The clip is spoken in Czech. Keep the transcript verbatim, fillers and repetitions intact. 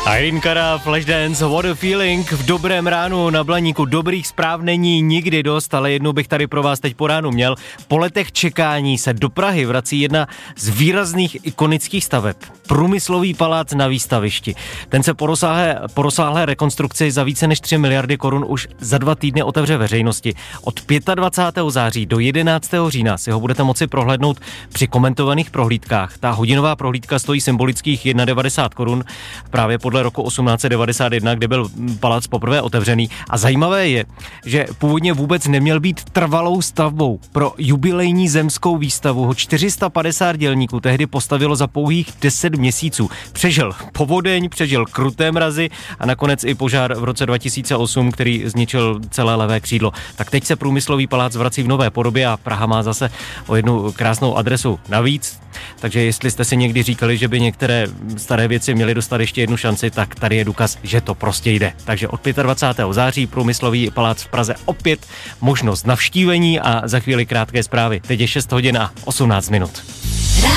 Irene Cara, Flashdance, What a Feeling v dobrém ránu na Blaníku. Dobrých zpráv není nikdy dost, ale jednu bych tady pro vás teď po ránu měl. Po letech čekání se do Prahy vrací jedna z výrazných ikonických staveb. Průmyslový palác na Výstavišti. Ten se po rozsáhlé, po rozsáhlé rekonstrukci za více než tři miliardy korun už za dva týdny otevře veřejnosti. Od dvacátého pátého září do jedenáctého října si ho budete moci prohlédnout při komentovaných prohlídkách. Ta hodinová prohlídka stojí symbolických devadesát jedna korun, právě podle roku osmnáct set devadesát jedna, kde byl palác poprvé otevřený. A zajímavé je, že původně vůbec neměl být trvalou stavbou. Pro jubilejní zemskou výstavu ho čtyři sta padesát dělníků tehdy postavilo za pouhých deset měsíců. Přežil povodeň, přežil kruté mrazy a nakonec i požár v roce dva tisíce osm, který zničil celé levé křídlo. Tak teď se průmyslový palác vrací v nové podobě a Praha má zase o jednu krásnou adresu navíc. Takže jestli jste si někdy říkali, že by některé staré věci měly dostat ještě jednu šanci, tak tady je důkaz, že to prostě jde. Takže od dvacátého pátého září průmyslový palác v Praze opět možnost navštívení a za chvíli krátké zprávy. Teď je šest hodin a osmnáct minut.